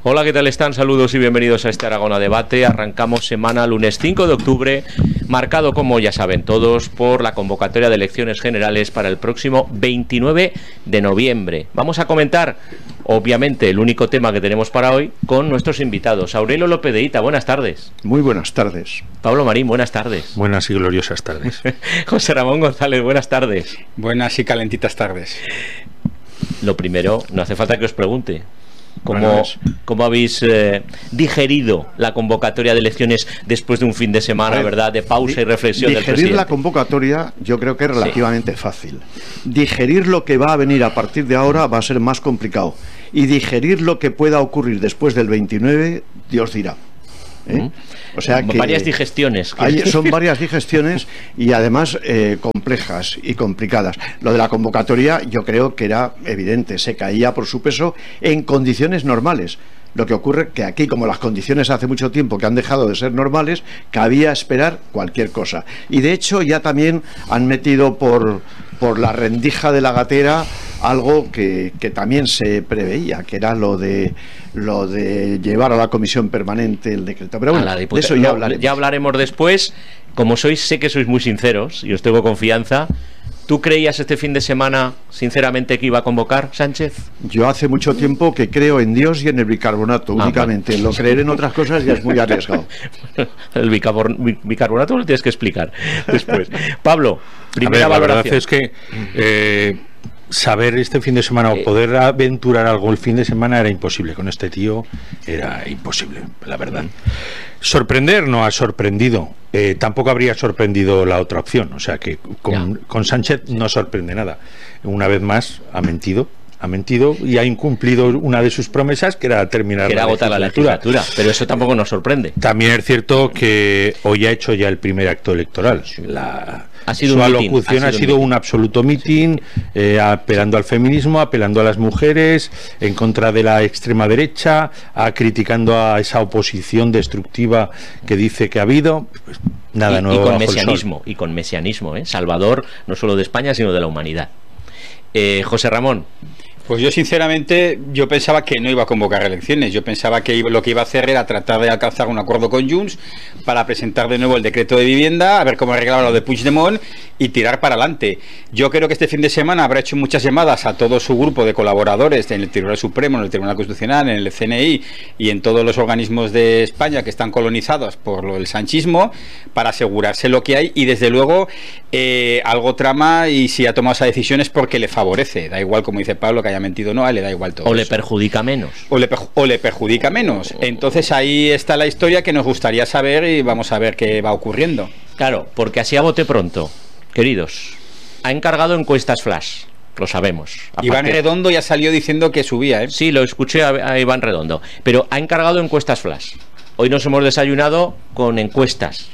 Hola, ¿qué tal están? Saludos y bienvenidos a este Aragón a Debate. Arrancamos semana lunes 5 de octubre, marcado, como ya saben todos, por la convocatoria de elecciones generales para el próximo 29 de noviembre. Vamos a comentar, obviamente, el único tema que tenemos para hoy con nuestros invitados. Aurelio López de Ita, buenas tardes. Muy buenas tardes. Pablo Marín, buenas tardes. Buenas y gloriosas tardes. José Ramón González, buenas tardes. Buenas y calentitas tardes. Lo primero, no hace falta que os pregunte. ¿Cómo habéis digerido la convocatoria de elecciones después de un fin de semana, verdad, de pausa y reflexión del presidente? Digerir la convocatoria yo creo que es relativamente fácil. Digerir lo que va a venir a partir de ahora va a ser más complicado. Y digerir lo que pueda ocurrir después del 29, Dios dirá. O sea que varias digestiones. Son varias digestiones y además complejas y complicadas. Lo de la convocatoria yo creo que era evidente, se caía por su peso en condiciones normales. Lo que ocurre que aquí, como las condiciones hace mucho tiempo que han dejado de ser normales, cabía esperar cualquier cosa. Y de hecho ya también han metido por la rendija de la gatera algo que también se preveía, que era lo de llevar a la comisión permanente el decreto. Pero bueno, de eso ya hablaremos después. Como sé que sois muy sinceros y os tengo confianza. ¿Tú creías este fin de semana, sinceramente, que iba a convocar Sánchez? Yo hace mucho tiempo que creo en Dios y en el bicarbonato, únicamente. Bueno. Lo creer en otras cosas ya es muy arriesgado. El bicarbonato lo tienes que explicar después. Pablo, primera valoración. La verdad es que saber este fin de semana o poder aventurar algo el fin de semana era imposible. Con este tío era imposible, la verdad. Sorprender no ha sorprendido. Tampoco habría sorprendido la otra opción. O sea que con Sánchez no sorprende nada. Una vez más ha mentido y ha incumplido una de sus promesas, que era terminar la legislatura. Pero eso tampoco nos sorprende. También es cierto que hoy ha hecho ya el primer acto electoral. Su alocución ha sido un absoluto mitin, apelando al feminismo, apelando a las mujeres, en contra de la extrema derecha, criticando a esa oposición destructiva que dice que ha habido. Pues nada nuevo y con mesianismo, salvador no solo de España sino de la humanidad. José Ramón. Pues yo sinceramente pensaba que no iba a convocar elecciones. Yo pensaba que lo que iba a hacer era tratar de alcanzar un acuerdo con Junts para presentar de nuevo el decreto de vivienda, a ver cómo arreglaba lo de Puigdemont y tirar para adelante. Yo creo que este fin de semana habrá hecho muchas llamadas a todo su grupo de colaboradores en el Tribunal Supremo, en el Tribunal Constitucional, en el CNI y en todos los organismos de España que están colonizados por lo del sanchismo, para asegurarse lo que hay, y desde luego algo trama, y si ha tomado esa decisión es porque le favorece. Da igual, como dice Pablo, que haya mentido o no, a él le da igual todo. O le perjudica menos. O le perjudica menos. Entonces ahí está la historia que nos gustaría saber y vamos a ver qué va ocurriendo. Claro, porque así a bote pronto, queridos, ha encargado encuestas flash, lo sabemos. Iván Redondo ya salió diciendo que subía, Sí, lo escuché a Iván Redondo, pero ha encargado encuestas flash. Hoy nos hemos desayunado con encuestas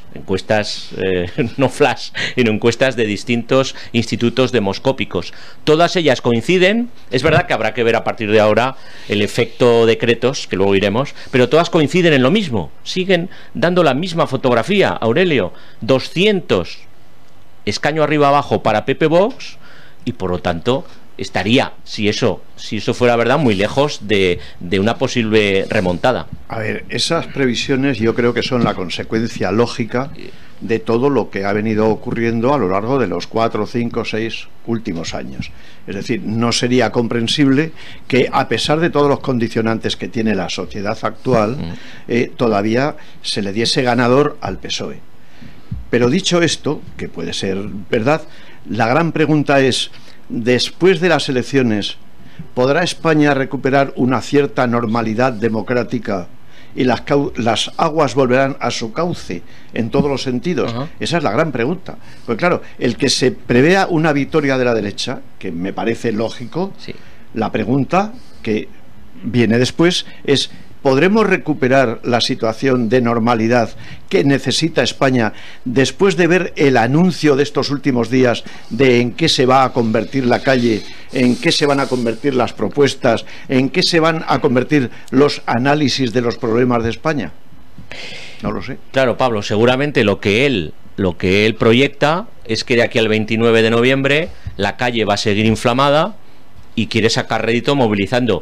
no flash, sino encuestas de distintos institutos demoscópicos. Todas ellas coinciden. Es verdad que habrá que ver a partir de ahora el efecto decretos, que luego iremos, pero todas coinciden en lo mismo. Siguen dando la misma fotografía, Aurelio. 200 escaño arriba abajo para PP Vox, y por lo tanto estaría, si eso fuera verdad, muy lejos de una posible remontada. A ver, esas previsiones yo creo que son la consecuencia lógica de todo lo que ha venido ocurriendo a lo largo de los 4, 5, 6 últimos años. Es decir, no sería comprensible que, a pesar de todos los condicionantes que tiene la sociedad actual, todavía se le diese ganador al PSOE. Pero dicho esto, que puede ser verdad, la gran pregunta es: después de las elecciones, ¿podrá España recuperar una cierta normalidad democrática y las aguas volverán a su cauce en todos los sentidos? Esa es la gran pregunta. Pues claro, el que se prevea una victoria de la derecha, que me parece lógico, la pregunta que viene después es: ¿podremos recuperar la situación de normalidad que necesita España después de ver el anuncio de estos últimos días de en qué se va a convertir la calle, en qué se van a convertir las propuestas, en qué se van a convertir los análisis de los problemas de España? No lo sé. Claro, Pablo, seguramente lo que él proyecta es que de aquí al 29 de noviembre la calle va a seguir inflamada y quiere sacar rédito movilizando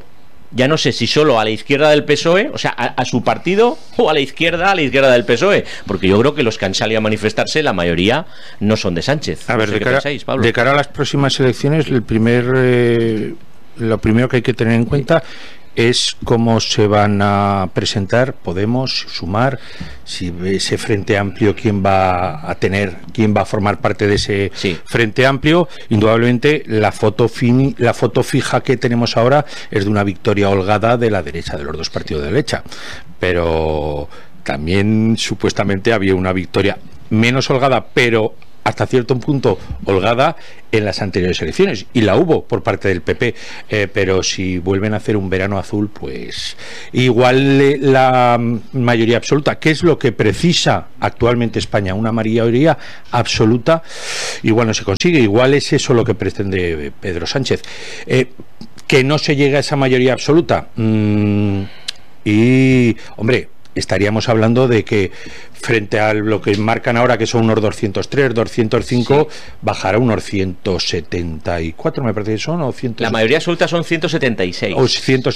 ya no sé si solo a la izquierda del PSOE, o sea, a su partido, o a la izquierda del PSOE, porque yo creo que los que han salido a manifestarse, la mayoría no son de Sánchez. A ver, no sé de cara a las próximas elecciones, lo primero que hay que tener en cuenta es cómo se van a presentar Podemos, Sumar, si ese Frente Amplio, quién va a formar parte de ese Frente Amplio. Indudablemente la foto fija que tenemos ahora es de una victoria holgada de la derecha, de los dos partidos de derecha, pero también supuestamente había una victoria menos holgada, pero hasta cierto punto holgada en las anteriores elecciones, y la hubo por parte del PP, pero si vuelven a hacer un verano azul, pues igual la mayoría absoluta, que es lo que precisa actualmente España, una mayoría absoluta, igual no se consigue, igual es eso lo que pretende Pedro Sánchez, que no se llegue a esa mayoría absoluta, y hombre, estaríamos hablando de que frente a lo que marcan ahora, que son unos 203, 205, bajará unos 174, me parece que son, o 100... La mayoría absoluta son 176. O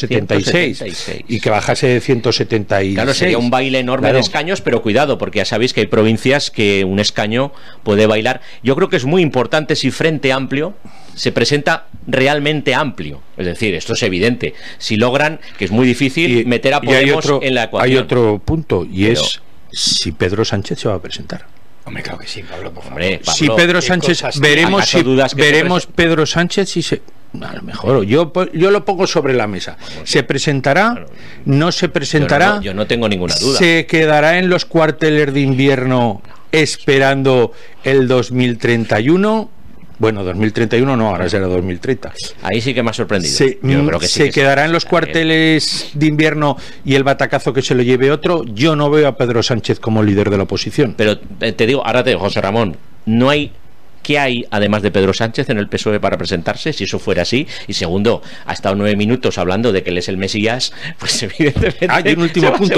176. Y que bajase de 176. Claro, sería un baile enorme de escaños, pero cuidado, porque ya sabéis que hay provincias que un escaño puede bailar. Yo creo que es muy importante si Frente Amplio se presenta realmente amplio, es decir, esto es evidente, si logran, que es muy difícil, meter a Podemos en la ecuación. Hay otro punto, y es si Pedro Sánchez se va a presentar. Hombre, claro que sí, Pablo, por favor. Hombre, Pablo, si Pedro Sánchez, veremos Pedro Sánchez si se... A lo mejor, yo lo pongo sobre la mesa. ¿Se presentará? ¿No se presentará? Yo no tengo ninguna duda. ¿Se quedará en los cuarteles de invierno esperando el 2031? Bueno, 2031 no, ahora será 2030. Ahí sí que me ha sorprendido. Yo creo que sí, se quedará en los cuarteles de invierno y el batacazo que se lo lleve otro. Yo no veo a Pedro Sánchez como líder de la oposición. Pero te digo, José Ramón, no hay... ¿Qué hay, además de Pedro Sánchez, en el PSOE para presentarse? Si eso fuera así. Y segundo, ha estado 9 minutos hablando de que él es el Mesías, pues evidentemente... Hay un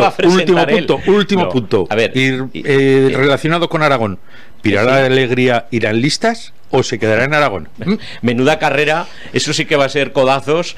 último punto. A ver, relacionado con Aragón. ¿Pirá la alegría irán listas o se quedará en Aragón? Menuda carrera, eso sí que va a ser codazos.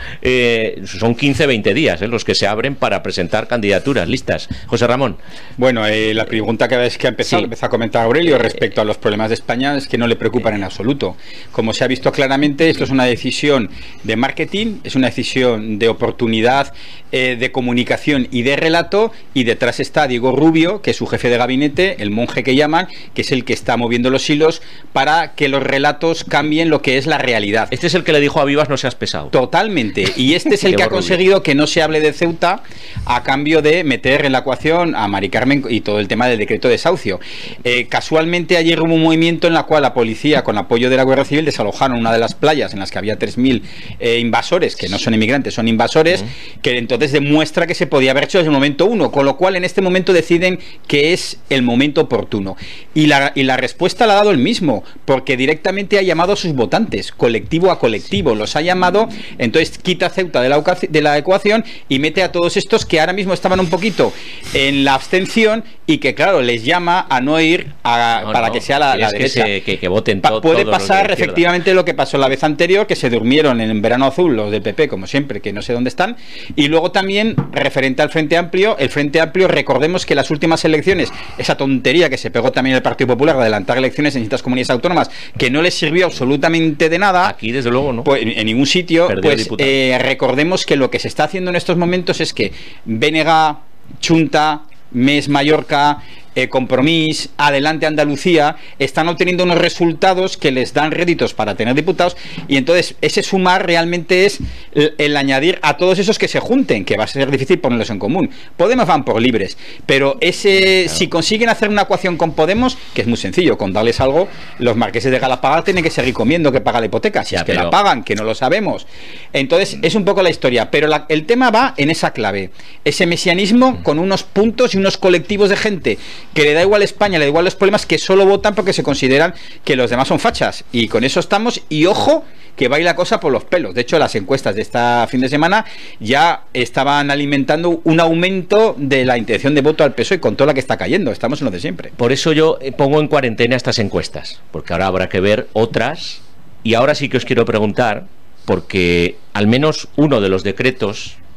Son 15-20 días los que se abren para presentar candidaturas listas. José Ramón. Bueno, la pregunta que ha empezado a comentar Aurelio respecto a los problemas de España es que no le preocupan en absoluto. Como se ha visto claramente, esto es una decisión de marketing, es una decisión de oportunidad, de comunicación y de relato, y detrás está Diego Rubio, que es su jefe de gabinete, el monje que llaman, que es el que está moviendo los hilos para que los relatos cambien lo que es la realidad. Este es el que le dijo a Vivas: no seas pesado. Totalmente. Y este es el que ha conseguido que no se hable de Ceuta a cambio de meter en la ecuación a Mari Carmen y todo el tema del decreto de desahucio. Casualmente ayer hubo un movimiento en la cual la policía, con apoyo de la Guardia Civil, desalojaron una de las playas en las que había 3.000 invasores, que no son inmigrantes, son invasores, que entonces demuestra que se podía haber hecho desde el momento uno, con lo cual en este momento deciden que es el momento oportuno. Y la respuesta la ha dado el mismo, porque directamente ha llamado a sus votantes, colectivo a colectivo, los ha llamado, entonces quita Ceuta de la ecuación y mete a todos estos que ahora mismo estaban un poquito en la abstención y que claro, les llama a no ir para que sea la derecha. Que voten puede pasar efectivamente lo que pasó la vez anterior, que se durmieron en verano azul los del PP, como siempre, que no sé dónde están, y luego también referente al Frente Amplio, el Frente Amplio, recordemos que las últimas elecciones, esa tontería que se pegó también el Partido Popular de adelantar elecciones en distintas comunidades autónomas, que no les sirvió absolutamente de nada. Aquí desde luego no. Pues en ningún sitio. Pues recordemos que lo que se está haciendo en estos momentos es que BNG, Chunta, MES Mallorca, Compromís, Adelante Andalucía, están obteniendo unos resultados que les dan réditos para tener diputados, y entonces ese sumar realmente es el añadir a todos esos que se junten, que va a ser difícil ponerlos en común. Podemos van por libres, pero si consiguen hacer una ecuación con Podemos, que es muy sencillo, con darles algo, los marqueses de Galapagar tienen que seguir comiendo que paga la hipoteca, si es que la pagan, que no lo sabemos. Entonces es un poco la historia, pero el tema va en esa clave, ese mesianismo con unos puntos y unos colectivos de gente que le da igual a España, le da igual los problemas, que solo votan porque se consideran que los demás son fachas, y con eso estamos, y ojo que va a ir la cosa por los pelos. De hecho, las encuestas de esta fin de semana ya estaban alimentando un aumento de la intención de voto al PSOE, con toda la que está cayendo. Estamos en lo de siempre. Por eso yo pongo en cuarentena estas encuestas, porque ahora habrá que ver otras, y ahora sí que os quiero preguntar, porque al menos uno de los decretos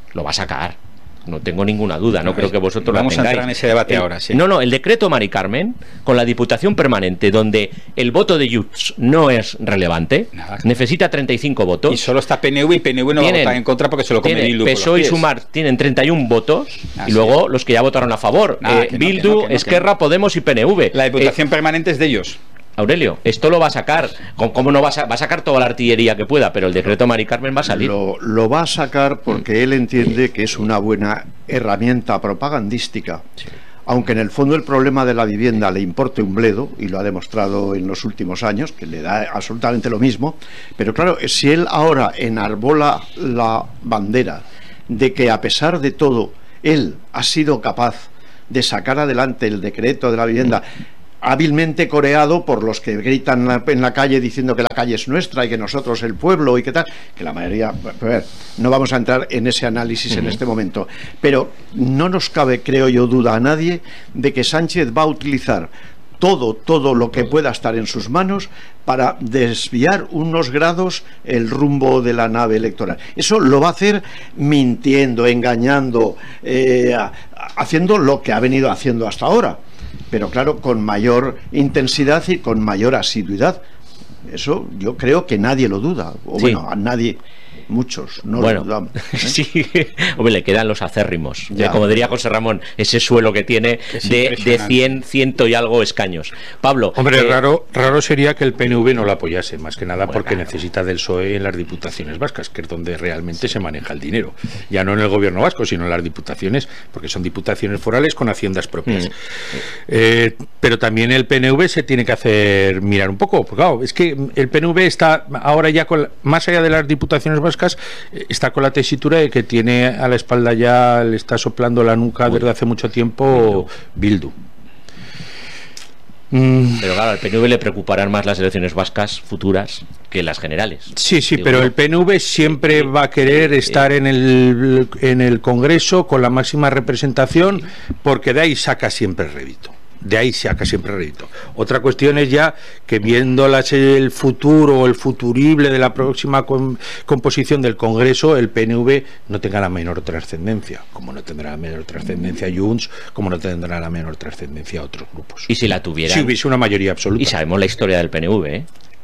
lo va a sacar. No tengo ninguna duda, no creo que vosotros la tengáis. Vamos a entrar en ese debate ahora, sí. No, el decreto Mari Carmen, con la Diputación Permanente, donde el voto de Junts no es relevante, necesita 35 votos. Y solo está PNV, y PNV no va a votar en contra porque se lo come Bildu. PSOE y Sumar tienen 31 votos, y luego los que ya votaron a favor. Bildu, Esquerra, Podemos y PNV. La Diputación Permanente es de ellos. Aurelio, esto lo va a sacar. ¿Cómo no va a sacar toda la artillería que pueda? Pero el decreto Mari Carmen va a salir. Lo va a sacar porque él entiende que es una buena herramienta propagandística. Sí. Aunque en el fondo el problema de la vivienda le importe un bledo, y lo ha demostrado en los últimos años, que le da absolutamente lo mismo. Pero claro, si él ahora enarbola la bandera de que a pesar de todo él ha sido capaz de sacar adelante el decreto de la vivienda, hábilmente coreado por los que gritan en la calle diciendo que la calle es nuestra y que nosotros el pueblo y que tal, que la mayoría, a ver, no vamos a entrar en ese análisis en este momento, pero no nos cabe, creo yo, duda a nadie de que Sánchez va a utilizar todo lo que pueda estar en sus manos para desviar unos grados el rumbo de la nave electoral. Eso lo va a hacer mintiendo, engañando, haciendo lo que ha venido haciendo hasta ahora, pero claro, con mayor intensidad y con mayor asiduidad. Eso yo creo que nadie lo duda, o sí. Bueno, a nadie, muchos no lo dudamos, ¿eh? Sí, hombre, le quedan los acérrimos, como diría José Ramón, ese suelo que tiene de 100 y algo escaños. Pablo, hombre, raro sería que el PNV no lo apoyase, más que nada porque necesita del PSOE en las diputaciones vascas, que es donde realmente se maneja el dinero, ya no en el gobierno vasco, sino en las diputaciones, porque son diputaciones forales con haciendas propias. Pero también el PNV se tiene que hacer mirar un poco, porque claro, es que el PNV está ahora ya más allá de las diputaciones vascas, está con la tesitura de que tiene a la espalda, ya le está soplando la nuca desde hace mucho tiempo Bildu. Pero claro, al PNV le preocuparán más las elecciones vascas futuras que las generales. Sí, pero el PNV siempre va a querer estar en el Congreso con la máxima representación, porque de ahí saca siempre rédito. Otra cuestión es ya que viendo el futuro o el futurible de la próxima composición del Congreso, el PNV no tenga la menor trascendencia, como no tendrá la menor trascendencia Junts, como no tendrá la menor trascendencia otros grupos. Y si la tuviera, si hubiese una mayoría absoluta. Y sabemos la historia del PNV, ¿eh?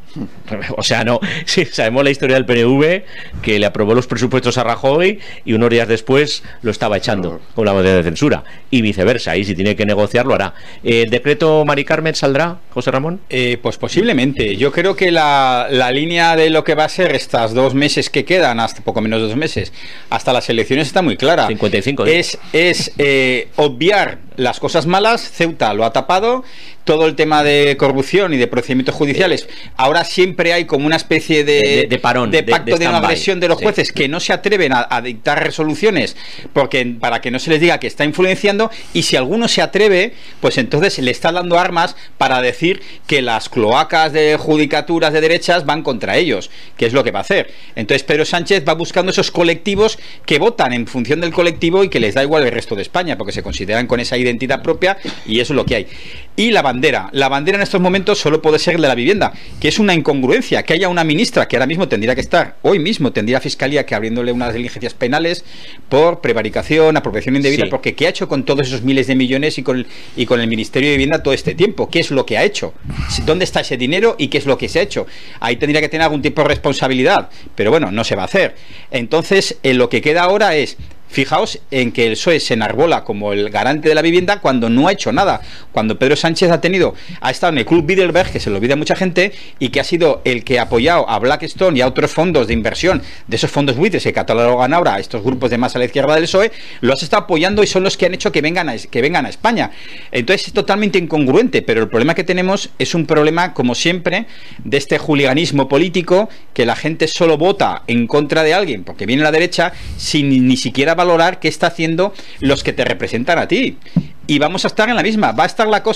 O sea, no, sí, sabemos la historia del PNV, que le aprobó los presupuestos a Rajoy y unos días después lo estaba echando con la moción de censura, y viceversa, y si tiene que negociar lo hará. ¿El decreto Mari Carmen saldrá, José Ramón? Pues posiblemente. Yo creo que la línea de lo que va a ser estos 2 meses que quedan, hasta poco menos de 2 meses, hasta las elecciones, está muy clara. 55 días. Es obviar las cosas malas. Ceuta lo ha tapado, todo el tema de corrupción y de procedimientos judiciales. Ahora siempre hay como una especie de parón, de pacto de no agresión de los jueces, que no se atreven a dictar resoluciones para que no se les diga que está influenciando, y si alguno se atreve, pues entonces le está dando armas para decir que las cloacas de judicaturas de derechas van contra ellos, que es lo que va a hacer. Entonces Pedro Sánchez va buscando esos colectivos que votan en función del colectivo y que les da igual el resto de España, porque se consideran con esa identidad propia, y eso es lo que hay. Y la bandera en estos momentos solo puede ser de la vivienda, que es una incongruencia que haya una ministra que ahora mismo tendría que estar, hoy mismo tendría Fiscalía que abriéndole unas diligencias penales por prevaricación, apropiación indebida, porque ¿qué ha hecho con todos esos miles de millones y con el Ministerio de Vivienda todo este tiempo? ¿Qué es lo que ha hecho? ¿Dónde está ese dinero y qué es lo que se ha hecho? Ahí tendría que tener algún tipo de responsabilidad, pero bueno, no se va a hacer. Entonces, lo que queda ahora es, fijaos en que el PSOE se enarbola como el garante de la vivienda cuando no ha hecho nada, cuando Pedro Sánchez ha estado en el Club Bilderberg, que se lo olvida a mucha gente, y que ha sido el que ha apoyado a Blackstone y a otros fondos de inversión, de esos fondos buitres que catalogan ahora a estos grupos de más a la izquierda del PSOE, lo has estado apoyando y son los que han hecho que vengan a España. Entonces es totalmente incongruente, pero el problema que tenemos es un problema, como siempre, de este juliganismo político, que la gente solo vota en contra de alguien porque viene la derecha sin ni siquiera valorar qué está haciendo los que te representan a ti. Y vamos a estar en la misma, va a estar la cosa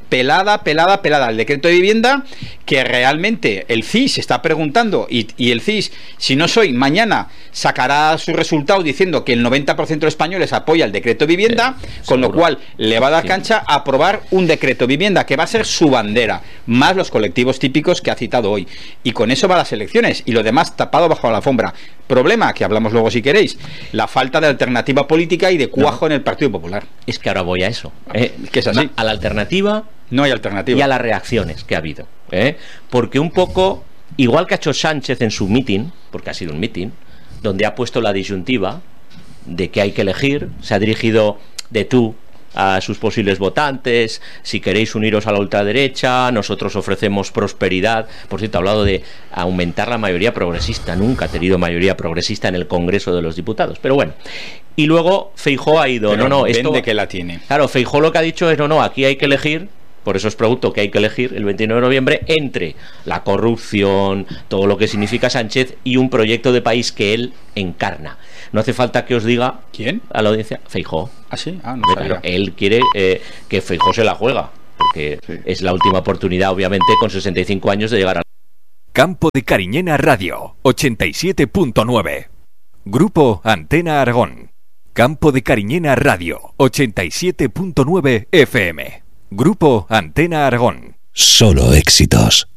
pelada el decreto de vivienda, que realmente el CIS se está preguntando, y el CIS, si no soy, mañana sacará su resultado diciendo que el 90% de españoles apoya el decreto de vivienda, con lo cual le va a dar cancha a aprobar un decreto de vivienda que va a ser su bandera, más los colectivos típicos que ha citado hoy, y con eso va a las elecciones, y lo demás tapado bajo la alfombra. Problema, que hablamos luego si queréis, la falta de alternativa política y de cuajo en el Partido Popular. Es que ahora voy a eso. Que es así. A la alternativa. No hay alternativa. Y a las reacciones que ha habido. Porque un poco, igual que ha hecho Sánchez en su mitin, porque ha sido un mitin, donde ha puesto la disyuntiva de que hay que elegir, se ha dirigido de tú a sus posibles votantes, si queréis uniros a la ultraderecha, nosotros ofrecemos prosperidad. Por cierto, ha hablado de aumentar la mayoría progresista, nunca ha tenido mayoría progresista en el Congreso de los Diputados, pero bueno. Y luego Feijóo ha ido, pero esto que la tiene. Claro, Feijóo lo que ha dicho es, aquí hay que elegir. Por eso os pregunto que hay que elegir el 29 de noviembre entre la corrupción, todo lo que significa Sánchez y un proyecto de país que él encarna. No hace falta que os diga... ¿Quién? A la audiencia. Feijóo. ¿Ah, sí? No sabía. Claro, él quiere que Feijóo se la juega, porque es la última oportunidad, obviamente, con 65 años de llegar a... Campo de Cariñena Radio, 87.9. Grupo Antena Aragón. Campo de Cariñena Radio, 87.9 FM. Grupo Antena Aragón. Solo éxitos.